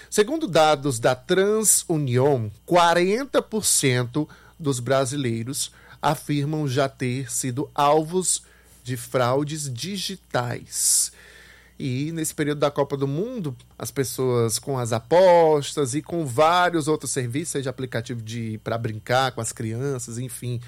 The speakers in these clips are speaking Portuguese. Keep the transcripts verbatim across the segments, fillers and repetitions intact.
Segundo dados da TransUnion, quarenta por cento dos brasileiros afirmam já ter sido alvos de fraudes digitais. E nesse período da Copa do Mundo, as pessoas com as apostas e com vários outros serviços, seja aplicativo de para brincar com as crianças, enfim,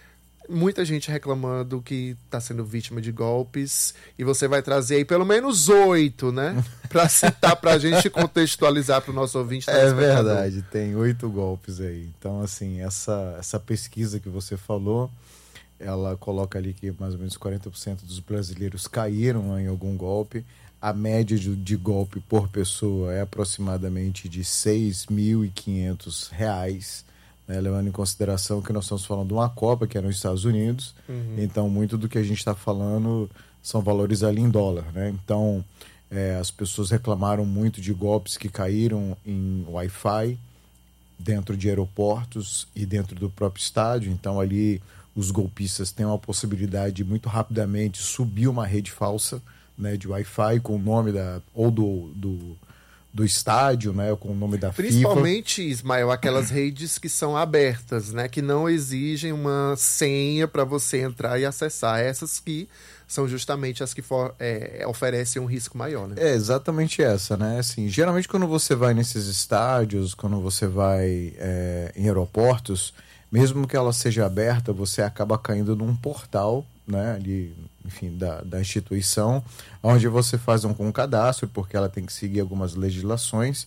muita gente reclamando que está sendo vítima de golpes. E você vai trazer aí pelo menos oito, né? Para citar para a gente contextualizar para o nosso ouvinte. É verdade, tem oito golpes aí. Então, assim, essa, essa pesquisa que você falou, ela coloca ali que mais ou menos quarenta por cento dos brasileiros caíram em algum golpe. A média de, de golpe por pessoa é aproximadamente de seis mil e quinhentos reais, né, levando em consideração que nós estamos falando de uma Copa, que é nos Estados Unidos. Uhum. Então, muito do que a gente está falando são valores ali em dólar, né? Então, é, as pessoas reclamaram muito de golpes que caíram em Wi-Fi dentro de aeroportos e dentro do próprio estádio. Então, ali os golpistas têm uma possibilidade de muito rapidamente subir uma rede falsa, né, de Wi-Fi com o nome da, ou do, do, do estádio, né, com o nome da Principalmente, FIFA. Ismael, aquelas redes que são abertas, né, que não exigem uma senha para você entrar e acessar. Essas que são justamente as que for, é, oferecem um risco maior, né? É exatamente essa, né? Assim, geralmente quando você vai nesses estádios, quando você vai é, em aeroportos, mesmo que ela seja aberta, você acaba caindo num portal, né, ali, enfim, da, da instituição, onde você faz um, um cadastro, porque ela tem que seguir algumas legislações,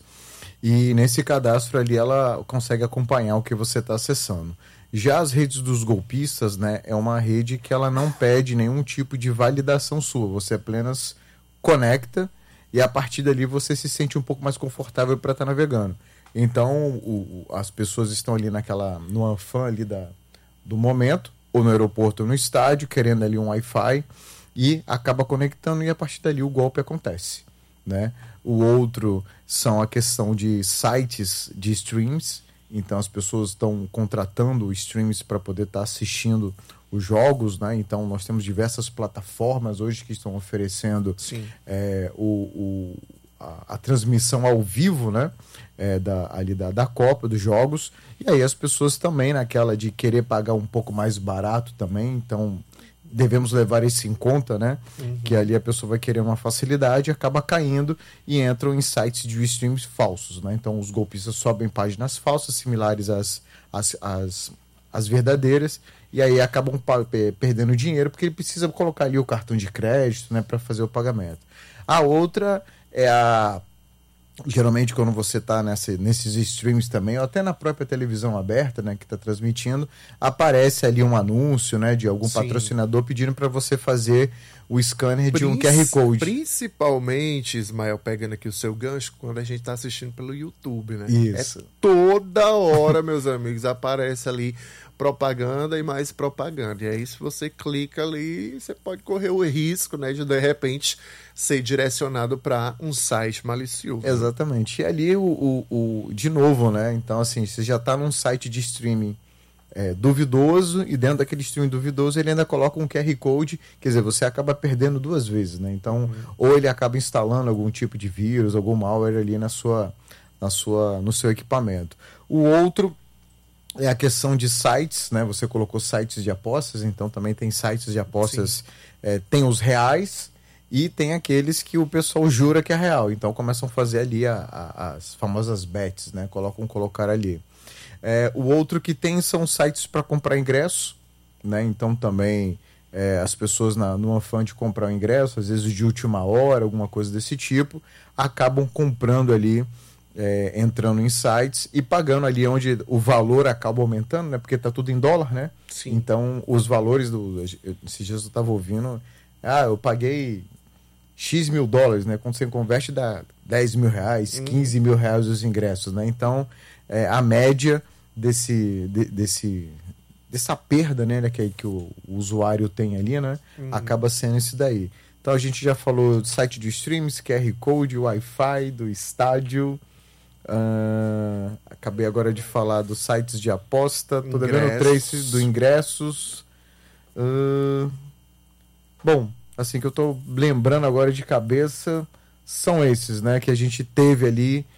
e nesse cadastro ali ela consegue acompanhar o que você está acessando. Já as redes dos golpistas, né, é uma rede que ela não pede nenhum tipo de validação sua, você apenas conecta e a partir dali você se sente um pouco mais confortável para estar tá navegando. Então o, o, as pessoas estão ali naquela, no afã ali da, do momento, ou no aeroporto ou no estádio, querendo ali um Wi-Fi, e acaba conectando e a partir dali o golpe acontece, né? O outro são a questão de sites de streams, então as pessoas estão contratando streams para poder estar tá assistindo os jogos, né? Então nós temos diversas plataformas hoje que estão oferecendo é, o, o, a, a transmissão ao vivo, né? É, da, ali da, da Copa, dos jogos, e aí as pessoas também naquela de querer pagar um pouco mais barato também, então devemos levar isso em conta, né? Uhum. Que ali a pessoa vai querer uma facilidade, acaba caindo e entram em sites de streams falsos, né? Então os golpistas sobem páginas falsas, similares às, às, às, às verdadeiras, e aí acabam pa- perdendo dinheiro, porque ele precisa colocar ali o cartão de crédito, né, para fazer o pagamento. A outra é a geralmente quando você está nesses streams também, ou até na própria televisão aberta, né, que está transmitindo, aparece ali um anúncio, né, de algum Sim. patrocinador pedindo para você fazer o scanner Princ- de um Q R Code. Principalmente, Ismael, pegando aqui o seu gancho, quando a gente está assistindo pelo YouTube, né? Isso. É toda hora, meus amigos, aparece ali propaganda e mais propaganda. E aí, se você clica ali, você pode correr o risco, né, de de repente ser direcionado para um site malicioso. Exatamente. E ali, o, o, o, de novo, né? Então, assim, você já está num site de streaming é, duvidoso, e dentro daquele streaming duvidoso ele ainda coloca um Q R Code, quer dizer, você acaba perdendo duas vezes, né? Então, uhum. ou ele acaba instalando algum tipo de vírus, algum malware ali na sua, na sua, no seu equipamento. O outro é a questão de sites, né? Você colocou sites de apostas, então também tem sites de apostas, é, tem os reais e tem aqueles que o pessoal jura que é real, então começam a fazer ali a, a, as famosas bets, né? Colocam colocar ali. É, o outro que tem são sites para comprar ingresso, né? Então também é, as pessoas na, no afã de comprar o ingresso, às vezes de última hora, alguma coisa desse tipo, acabam comprando ali, É, entrando em sites e pagando ali onde o valor acaba aumentando, né? Porque tá tudo em dólar, né? Sim. Então os valores do... Esses dias eu tava ouvindo, ah, eu paguei X mil dólares, né? Quando você converte dá dez mil reais, hum. quinze mil reais os ingressos, né? Então é, a média desse, de, desse, dessa perda, né? Que, que o, o usuário tem ali, né? Hum. Acaba sendo isso daí. Então a gente já falou do site de streams, Q R Code, Wi-Fi, do estádio. Uh, acabei agora de falar dos sites de aposta. Tô devendo três do ingressos. Uh, bom, assim que eu tô lembrando agora de cabeça, são esses, né, que a gente teve ali